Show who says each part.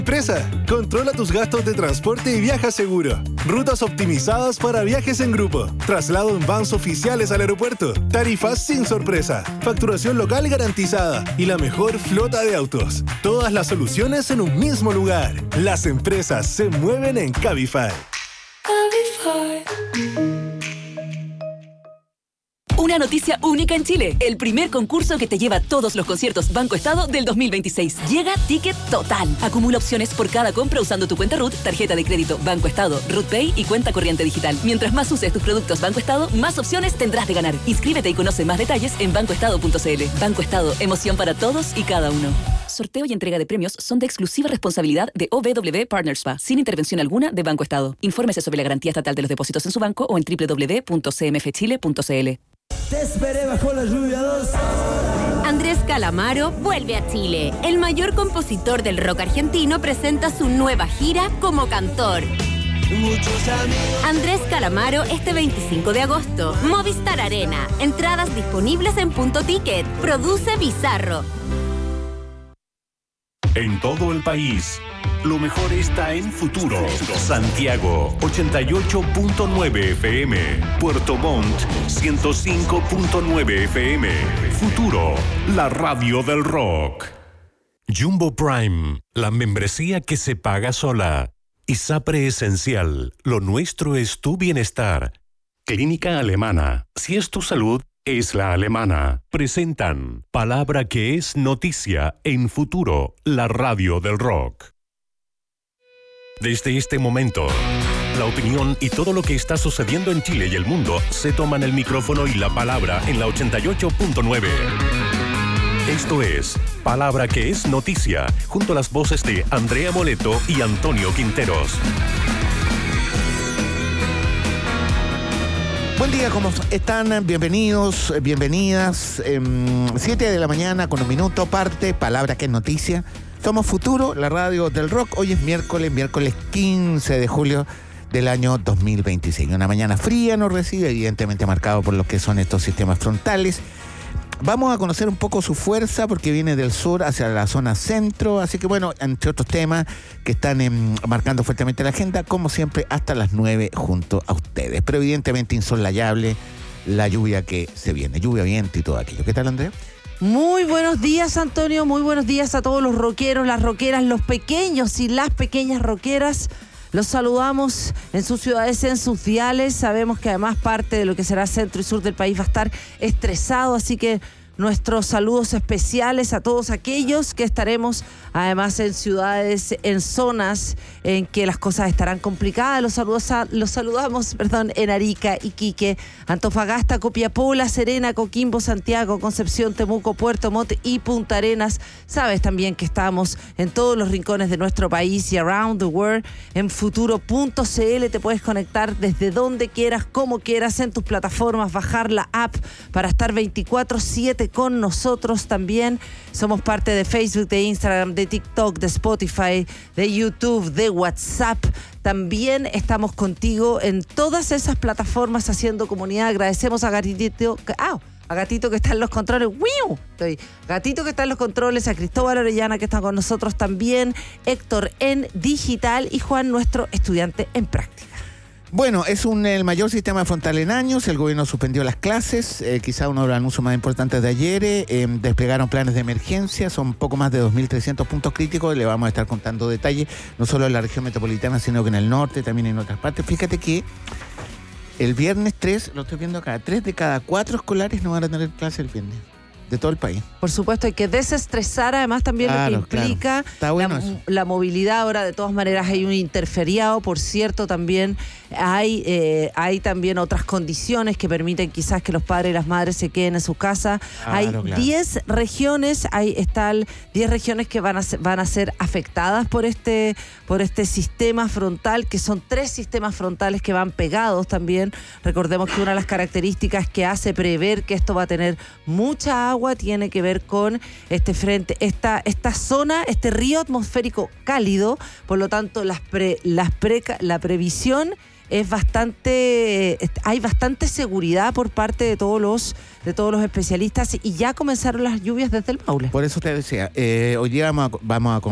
Speaker 1: Empresa, controla tus gastos de transporte y viaja seguro. Rutas optimizadas para viajes en grupo. Traslado en vans oficiales al aeropuerto. Tarifas sin sorpresa. Facturación local garantizada. Y la mejor flota de autos. Todas las soluciones en un mismo lugar. Las empresas se mueven en Cabify.
Speaker 2: Una noticia única en Chile. El primer concurso que te lleva todos los conciertos Banco Estado del 2026. Llega Ticket Total. Acumula opciones por cada compra usando tu cuenta RUT, tarjeta de crédito Banco Estado, RUT Pay y cuenta corriente digital. Mientras más uses tus productos Banco Estado, más opciones tendrás de ganar. Inscríbete y conoce más detalles en bancoestado.cl. Banco Estado, emoción para todos y cada uno. Sorteo y entrega de premios son de exclusiva responsabilidad de OVW Partners SPA, sin intervención alguna de Banco Estado. Infórmese sobre la garantía estatal de los depósitos en su banco o en www.cmfchile.cl.
Speaker 3: Te esperé bajo la lluvia 2.
Speaker 4: Andrés Calamaro vuelve a Chile. El mayor compositor del rock argentino presenta su nueva gira como cantor. Andrés Calamaro este 25 de agosto. Movistar Arena. Entradas disponibles en Punto Ticket. Produce Bizarro.
Speaker 5: En todo el país, lo mejor está en Futuro. Santiago, 88.9 FM. Puerto Montt, 105.9 FM. Futuro, la radio del rock. Jumbo Prime, la membresía que se paga sola. ISAPRE Esencial, lo nuestro es tu bienestar. Clínica Alemana, si es tu salud, es la alemana. Presentan Palabra que es noticia en Futuro, la radio del rock. Desde este momento, la opinión y todo lo que está sucediendo en Chile y el mundo se toman el micrófono y la palabra en la 88.9. Esto es Palabra que es noticia, junto a las voces de Andrea Moleto y Antonio Quinteros.
Speaker 6: Buen día, ¿cómo están? Bienvenidos, bienvenidas. 7 de la mañana con un minuto, parte Palabra que es noticia. Somos Futuro, la radio del rock. Hoy es miércoles 15 de julio del año 2026. Una mañana fría nos recibe, evidentemente marcado por lo que son estos sistemas frontales. Vamos a conocer un poco su fuerza porque viene del sur hacia la zona centro. Así que bueno, entre otros temas que están marcando fuertemente la agenda, como siempre, hasta las 9 junto a ustedes. Pero evidentemente insolayable la lluvia que se viene. Lluvia, viento y todo aquello. ¿Qué tal, Andrea?
Speaker 7: Muy buenos días, Antonio. Muy buenos días a todos los rockeros, las rockeras, los pequeños y las pequeñas rockeras. Los saludamos en sus ciudades, en sus diales. Sabemos que además parte de lo que será centro y sur del país va a estar estresado, así que nuestros saludos especiales a todos aquellos que estaremos además en ciudades, en zonas en que las cosas estarán complicadas. Los saludamos en Arica, Iquique, Antofagasta, Copiapó, La Serena, Coquimbo, Santiago, Concepción, Temuco, Puerto Montt y Punta Arenas. Sabes también que estamos en todos los rincones de nuestro país y around the world. En futuro.cl te puedes conectar desde donde quieras, como quieras, en tus plataformas, bajar la app para estar 24/7 con nosotros también. Somos parte de Facebook, de Instagram, de TikTok, de Spotify, de YouTube, de WhatsApp. También estamos contigo en todas esas plataformas haciendo comunidad. Agradecemos a Gatito que está en los controles. Gatito que está en los controles, a Cristóbal Orellana que está con nosotros también, Héctor en digital y Juan, nuestro estudiante en práctica.
Speaker 6: Bueno, es el mayor sistema frontal en años. El gobierno suspendió las clases, quizá uno de los anuncios más importantes de ayer. Desplegaron planes de emergencia, son poco más de 2.300 puntos críticos. Le vamos a estar contando detalles, no solo en la región metropolitana, sino que en el norte, también en otras partes. Fíjate que el viernes 3, lo estoy viendo acá, 3 de cada 4 escolares no van a tener clase el viernes. De todo el país.
Speaker 7: Por supuesto, hay que desestresar, además también lo que implica la movilidad. Ahora, de todas maneras, hay un interferiado, por cierto, también hay también otras condiciones que permiten quizás que los padres y las madres se queden en su casa. Hay 10 regiones, están 10 regiones que van a ser afectadas por este sistema frontal, que son 3 sistemas frontales que van pegados también. Recordemos que una de las características que hace prever que esto va a tener mucha agua tiene que ver con este frente, esta zona, este río atmosférico cálido. Por lo tanto, la previsión es hay bastante seguridad por parte de todos los especialistas y ya comenzaron las lluvias desde el Maule.
Speaker 6: Por eso te decía, hoy día vamos a